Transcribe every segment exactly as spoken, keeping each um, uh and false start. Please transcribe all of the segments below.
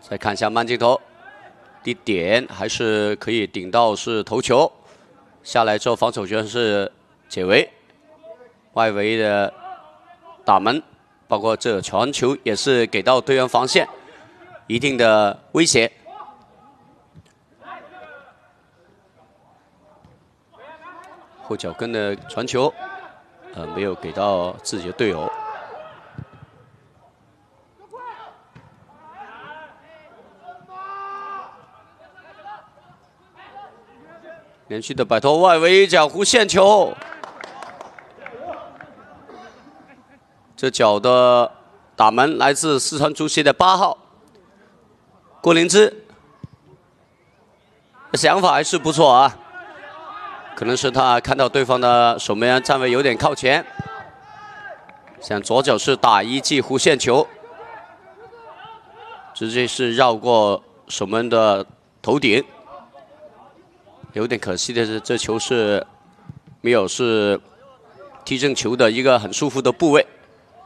再看一下慢镜头，地点还是可以顶到是头球，下来之后防守权是解围，外围的打门，包括这传球也是给到对方防线一定的威胁。后脚跟的传球，呃，没有给到自己的队友。 连续的摆脱外围角弧线球，这脚的打门来自四川足协的八号郭灵芝，想法还是不错啊。可能是他看到对方的守门员站位有点靠前，想左脚是打一记弧线球，直接是绕过守门的头顶。 有点可惜的是，这球是没有是踢正球的一个很舒服的部位。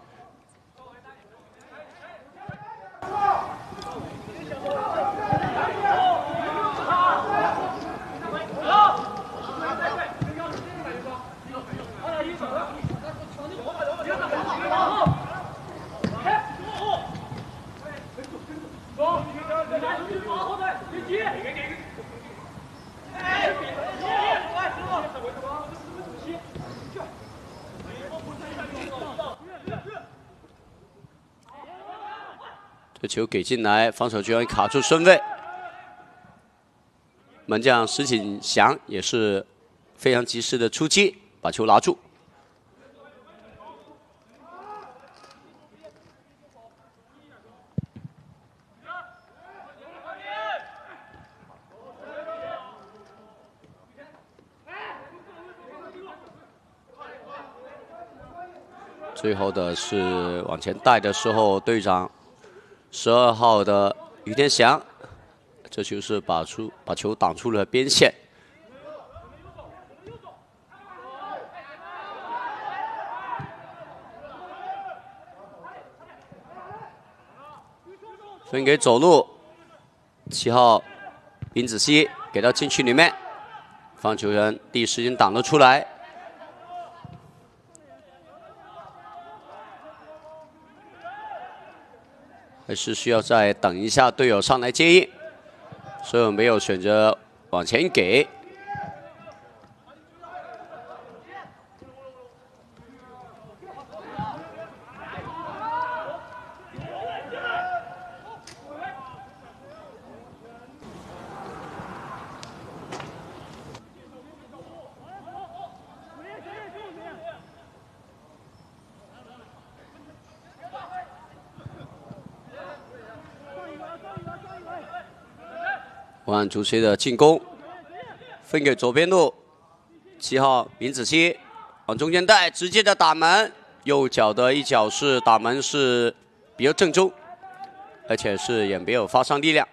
这球给进来，防守居然卡住身位，门将石锦祥也是非常及时的出击，把球拿住。最后的是往前带的时候，队长。 十二号的于天祥，这球是把出把球挡出了边线。分给走路，七号林子熙给到禁区里面，防球员第一时间挡了出来。 还是需要再等一下队友上来接应，所以没有选择往前给。万主席的进攻，分给左边路，七号林子熙往中间带，直接的打门，右脚的一脚是打门是比较正宗，而且是也没有发伤力量。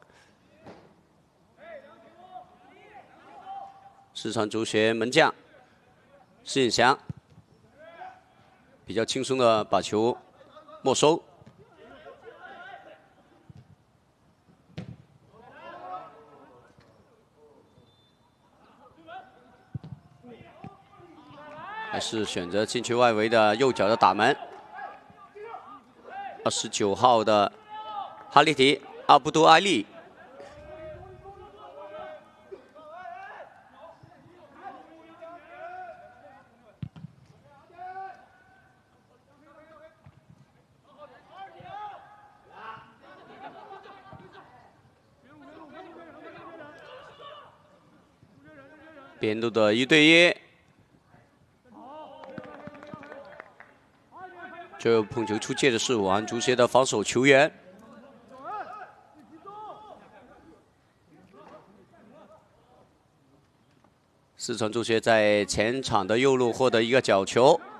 四川足协门将施锦祥比较轻松的把球没收。 还是选择禁区外围的右脚的打门。二十九号的哈利提阿布都埃利，边路的一对一。 最后碰球出界的是武汉足协的防守球员。四川足协在前场的右路获得一个角球，